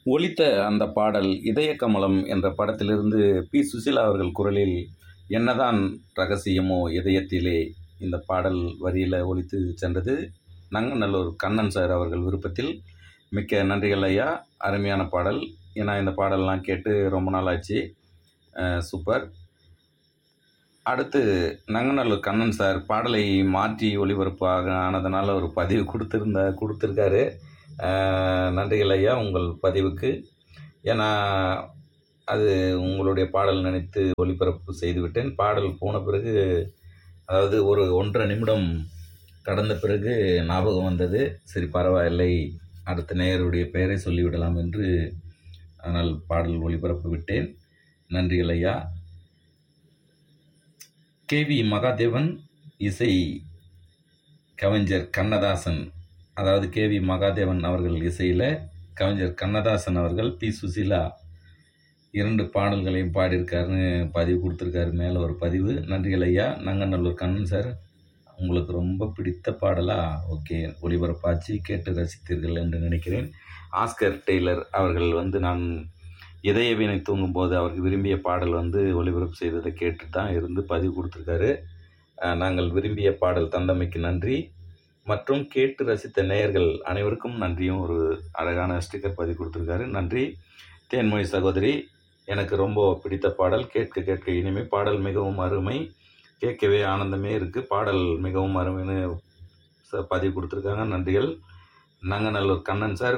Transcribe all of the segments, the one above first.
ஒலித்த அந்த பாடல் இதய கமலம் என்ற படத்திலிருந்து பி. சுசீலா அவர்கள் குரலில் என்னதான் ரகசியமோ இதயத்திலே இந்த பாடல் வரியில் ஒலித்து சென்றது. நங்கநல்லூர் கண்ணன் சார் அவர்கள் விருப்பத்தில். மிக்க நன்றிகள் ஐயா. அருமையான பாடல். ஏன்னா இந்த பாடல்லாம் கேட்டு ரொம்ப நாள் ஆச்சு. சூப்பர். அடுத்து நங்கநல்லூர் கண்ணன் சார் பாடலை மாற்றி ஒளிபரப்பாக ஆனதுனால ஒரு பதிவு கொடுத்துருக்காரு. நன்றிகள் ஐயா உங்கள் பதிவுக்கு. ஏன்னா அது உங்களுடைய பாடல் நினைத்து ஒளிபரப்பு செய்துவிட்டேன். பாடல் போன பிறகு, அதாவது ஒரு 1.5 நிமிடம் கடந்த பிறகு ஞாபகம் வந்தது. சரி பரவாயில்லை, அடுத்த நேயருடைய பெயரை சொல்லிவிடலாம் என்று அதனால் பாடல் ஒளிபரப்பு விட்டேன். நன்றிகள் ஐயா. கேவி மகாதேவன் இசை கவிஞர் கண்ணதாசன், அதாவது கேவி மகாதேவன் அவர்கள் இசையில் கவிஞர் கண்ணதாசன் அவர்கள் பி. சுசீலா 2 பாடல்களையும் பாடியிருக்காருன்னு பதிவு கொடுத்துருக்காரு. மேலே ஒரு பதிவு. நன்றிகள் ஐயா. நங்கநல்லூர் கண்ணன் சார், உங்களுக்கு ரொம்ப பிடித்த பாடலாக ஓகே ஒளிபரப்பாச்சு, கேட்டு ரசித்தீர்கள் என்று நினைக்கிறேன். ஆஸ்கர் டெய்லர் அவர்கள் நான் இதயவினை தூங்கும்போது அவருக்கு விரும்பிய பாடல் ஒளிபரப்பு செய்ததை கேட்டு தான் இருந்து பதிவு கொடுத்துருக்காரு. நாங்கள் விரும்பிய பாடல் தந்தமைக்கு நன்றி. மற்றும் கேட்டு ரசித்த நேயர்கள் அனைவருக்கும் நன்றியும் ஒரு அழகான ஸ்டிக்கர் பதிவு கொடுத்துருக்காரு. நன்றி. தேன்மொழி சகோதரி, எனக்கு ரொம்ப பிடித்த பாடல், கேட்க கேட்க இனிமே, பாடல் மிகவும் அருமை, கேட்கவே ஆனந்தமே இருக்குது, பாடல் மிகவும் அருமைன்னு பதிவு கொடுத்துருக்காங்க. நன்றிகள். நங்கநல்லூர் கண்ணன் சார்,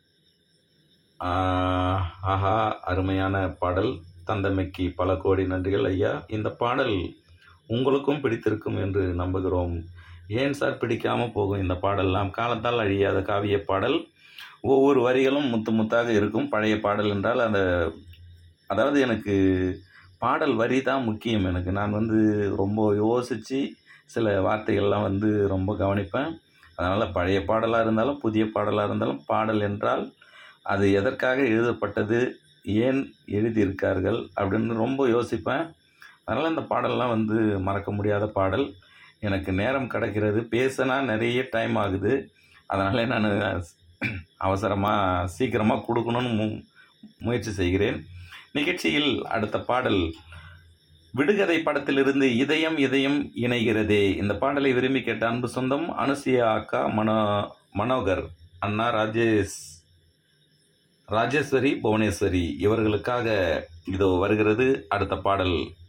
ஆஹா அருமையான பாடல் தந்தமைக்கு பல கோடி நன்றிகள் ஐயா. இந்த பாடல் உங்களுக்கும் பிடித்திருக்கும் என்று நம்புகிறோம். ஏன் சார் பிடிக்காமல் போகும் இந்த பாடல்லாம்? காலத்தால் அழியாத காவிய பாடல். ஒவ்வொரு வரிகளும் முத்து முத்தாக இருக்கும். பழைய பாடல் என்றால் அதாவது எனக்கு பாடல் வரி தான் முக்கியம். நான் ரொம்ப யோசித்து சில வார்த்தைகள்லாம் ரொம்ப கவனிப்பேன். அதனால் பழைய பாடலாக இருந்தாலும் புதிய பாடலாக இருந்தாலும் பாடல் என்றால் அது எதற்காக எழுதப்பட்டது, ஏன் எழுதியிருக்கார்கள் அப்படின்னு ரொம்ப யோசிப்பேன். அதனால் இந்த பாடல்லாம் மறக்க முடியாத பாடல். எனக்கு நேரம் கிடைக்கிறது, பேசினா நிறைய டைம் ஆகுது. அதனால் நான் அவசரமாக சீக்கிரமாக கொடுக்கணும்னு முயற்சி செய்கிறேன். நிகழ்ச்சியில் அடுத்த பாடல் விடுகதை படத்திலிருந்து இதயம் இதயம் இணைகிறதே. இந்த பாடலை விரும்பி கேட்ட அன்பு சொந்தம் அனுசியா அக்கா, மனோகர் அண்ணா, ராஜேஸ்வரி, புவனேஸ்வரி இவர்களுக்காக இதோ வருகிறது அடுத்த பாடல்.